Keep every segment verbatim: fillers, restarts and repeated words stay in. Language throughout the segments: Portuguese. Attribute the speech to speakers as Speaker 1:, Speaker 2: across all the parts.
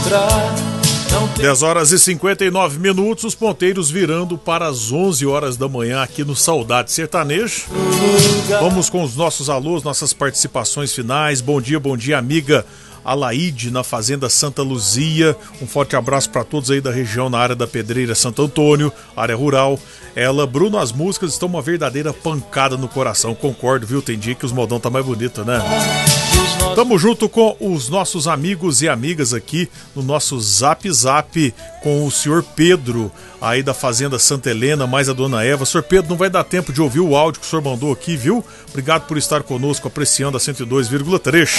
Speaker 1: encontrar.
Speaker 2: dez horas e cinquenta e nove minutos, os ponteiros virando para as onze horas da manhã aqui no Saudade Sertanejo. Vamos com os nossos alôs, nossas participações finais. Bom dia, bom dia, amiga Alaide, na Fazenda Santa Luzia. Um forte abraço para todos aí da região, na área da Pedreira Santo Antônio, área rural. Ela, Bruno, as músicas estão uma verdadeira pancada no coração. Concordo, viu? Tem dia que os modão tá mais bonito, né? Tamo junto com os nossos amigos e amigas aqui no nosso Zap Zap com o senhor Pedro, aí da Fazenda Santa Helena, mais a dona Eva. Senhor Pedro, não vai dar tempo de ouvir o áudio que o senhor mandou aqui, viu? Obrigado por estar conosco, apreciando a cento e dois vírgula três.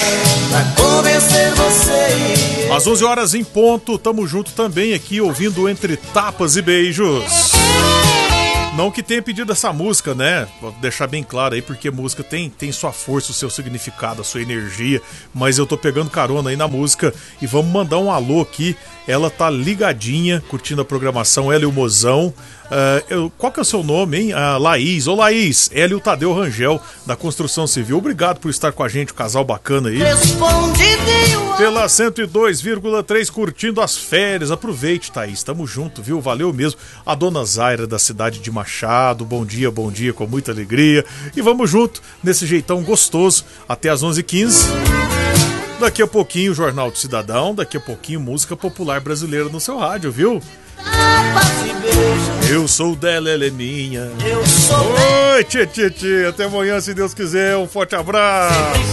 Speaker 2: Às onze horas em ponto, tamo junto também aqui, ouvindo Entre Tapas e Beijos. Não que tenha pedido essa música, né? Vou deixar bem claro aí, porque música tem, tem sua força, o seu significado, a sua energia. Mas eu tô pegando carona aí na música e vamos mandar um alô aqui. Ela tá ligadinha, curtindo a programação, ela e o Mozão. Uh, eu, qual que é o seu nome, hein? Uh, Laís. Ô Laís, ela e o Tadeu Rangel, da Construção Civil. Obrigado por estar com a gente, o casal bacana aí. Pela cento e dois vírgula três, curtindo as férias. Aproveite, Thaís, tamo junto, viu? Valeu mesmo. A dona Zaira, da cidade de Machado. Bom dia, bom dia, com muita alegria. E vamos junto, nesse jeitão gostoso, até as onze e quinze. Daqui a pouquinho, Jornal do Cidadão. Daqui a pouquinho, música popular brasileira no seu rádio, viu? Eu sou dela, ela é minha. Eu sou. Oi, tchê, tchê, tchê. Até amanhã, se Deus quiser. Um forte abraço.